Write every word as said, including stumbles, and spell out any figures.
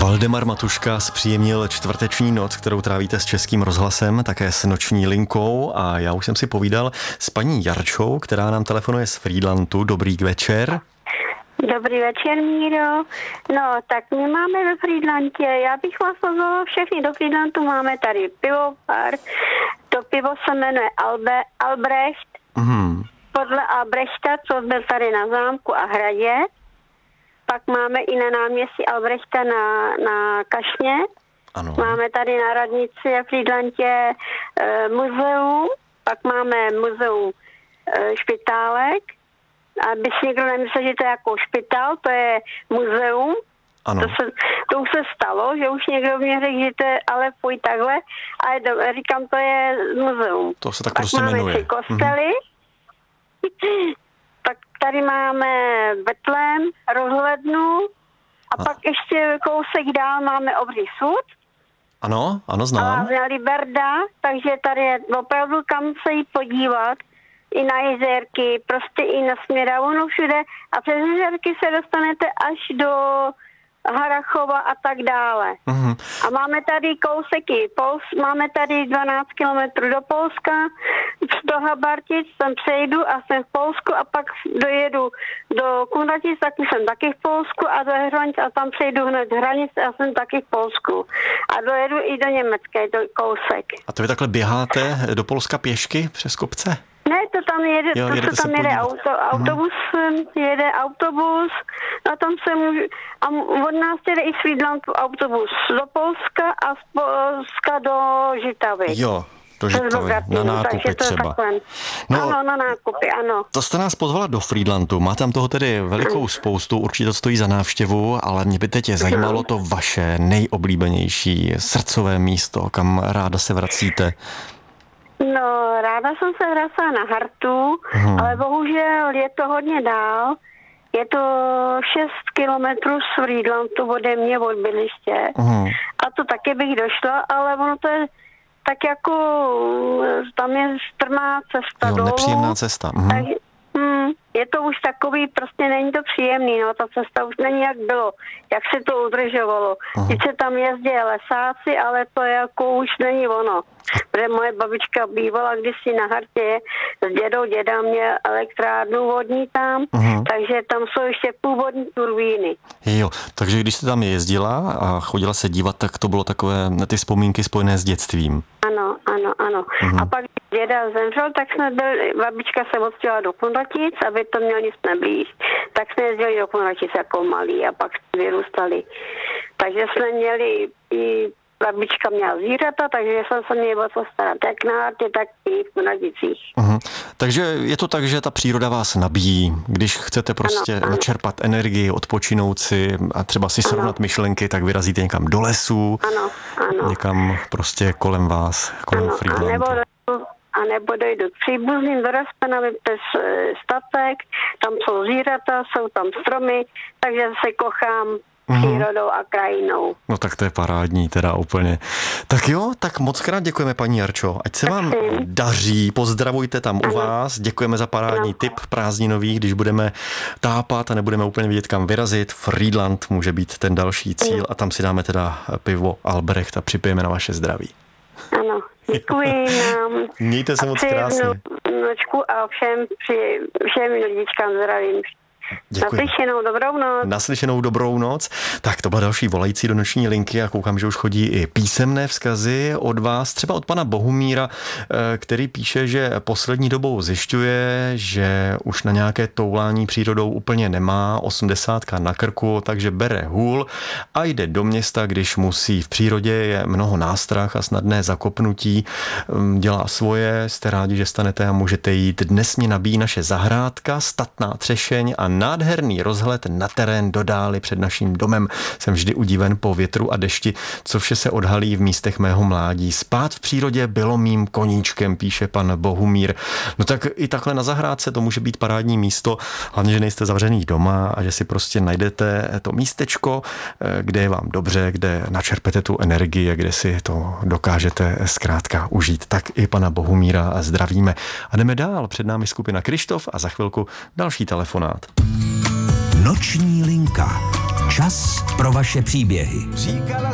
Valdemar Matuška zpříjemnil čtvrteční noc, kterou trávíte s Českým rozhlasem, také s noční linkou, a já už jsem si povídal s paní Jarčou, která nám telefonuje z Frýdlantu. Dobrý večer. Dobrý večer, Míro. No, tak my máme ve Frýdlantě, já bych vás pozvala všechny do Frýdlantu, máme tady pivovar, to pivo se jmenuje Albe, Albrecht, Mm. podle Albrechta, co byl tady na zámku a hradě. Pak máme i na náměstí Albrechta na, na Kašně. Ano. Máme tady na radnici v Frýdlantě e, muzeum, pak máme muzeum e, špitálek. Aby si někdo nemyslel, že to je jako špitál, to je muzeum. Ano. To, se, to už se stalo, že už někdo mě řekl, že to je, ale půjď takhle. A je do, říkám, to je muzeum. To se tak pak prostě máme jmenuje. tři kostely. Mm-hmm. Pak tady máme Betlém, rozhlednu. A, a pak ještě kousek dál máme Obří sud. Ano, ano, znám. A Liberda, takže tady je opravdu kam se jít podívat. I na jezérky, prostě i na Směravu, no všude. A přes jezérky se dostanete až do Harachova a tak dále. Mm-hmm. A máme tady kouseky, Pols, máme tady dvanáct kilometrů do Polska, do Habartic, tam přejdu a jsem v Polsku a pak dojedu do Kunratic, tak jsem taky v Polsku a do Hranic a tam přejdu hned hranice a jsem taky v Polsku. A dojedu i do Německé, do kousek. A to vy takhle běháte do Polska pěšky přes kopce? Ne, to tam jede, jo, to se tam jede auto, autobus, hmm. jede autobus, a tam se můžu, a od nás jede i z Frýdlantu autobus do Polska a z Polska do Žitavy. Jo, do Žitavy, na nákupy třeba. No, ano, na nákupy, ano. To jste nás pozvala do Frýdlantu, má tam toho tedy velikou spoustu, určitě to stojí za návštěvu, ale mě by teď zajímalo to vaše nejoblíbenější srdcové místo, kam ráda se vracíte. No, ráda jsem se vracela na Hartu, hmm. ale bohužel je to hodně dál. Je to šest kilometrů z Frýdlantu ode mě, od bydliště. Hmm. A to taky bych došla, ale ono to je tak jako, tam je strmá cesta jo, dolů. nepříjemná cesta. Hmm. Tak, hmm, je to už takový, prostě není to příjemný, no, ta cesta už není jak bylo, jak se to udržovalo. Hmm. Teď se tam jezdí lesáci, ale to jako už není ono. Protože moje babička bývala kdysi na Hartě s dědou, děda měl elektrárnu vodní tam, uh-huh. takže tam jsou ještě původní turbíny. Jo, takže když jste tam jezdila a chodila se dívat, tak to bylo takové ty vzpomínky spojené s dětstvím. Ano, ano, ano. Uh-huh. A pak když děda zemřel, tak jsme byli, babička se odstěhovala do Kunratic, aby to měl nic neblíž. Tak jsme jezdili do Kunratic jako malí a pak jsme vyrůstali. Takže jsme měli i babička měla zvířata, takže jsem se měla o to starat jak na Hartě, tak i v Kunraticích. Uh-huh. Takže je to tak, že ta příroda vás nabíjí, když chcete prostě ano, ano. načerpat energii, odpočinout si a třeba si srovnat myšlenky, tak vyrazíte někam do lesů, ano, ano. někam prostě kolem vás, kolem Frýdlantu. A nebo a nebo dojdu k příbuzným do Raspanovi přes statek, tam jsou zvířata, jsou tam stromy, takže se kochám přírodou a krajinou. No tak to je parádní teda úplně. Tak jo, tak moc krát děkujeme, paní Jarčo. Ať se tak vám si. daří, pozdravujte tam ano. u vás. Děkujeme za parádní ano. tip prázdninový, když budeme tápat a nebudeme úplně vědět, kam vyrazit. Frýdlant může být ten další cíl ano. a tam si dáme teda pivo Albrecht a připijeme na vaše zdraví. Ano, děkuji nám. Mějte se moc krásně. Nočku a všem, při, všem lidičkám zdravím. Děkuji. Naslyšenou dobrou noc. Naslyšenou dobrou noc. Tak to byla další volající do noční linky a koukám, že už chodí i písemné vzkazy od vás, třeba od pana Bohumíra, který píše, že poslední dobou zjišťuje, že už na nějaké toulání přírodou úplně nemá, osmdesátka na krku, takže bere hůl a jde do města, když musí. V přírodě je mnoho nástrah a snadné zakopnutí, dělá svoje, jste rádi, že stanete a můžete jít. Dnes mě nabíjí naše zahrádka, statná třešeň a nádherný rozhled na terén do dály před naším domem. Jsem vždy udiven po větru a dešti, co vše se odhalí v místech mého mládí. Spát v přírodě bylo mým koníčkem, píše pan Bohumír. No tak i takhle na zahrádce to může být parádní místo, hlavně, že nejste zavřený doma a že si prostě najdete to místečko, kde je vám dobře, kde načerpete tu energii, kde si to dokážete zkrátka užít. Tak i pana Bohumíra zdravíme. A jdeme dál. Před námi skupina Krištof a za chvilku další telefonát. Noční linka. Čas pro vaše příběhy. Říkala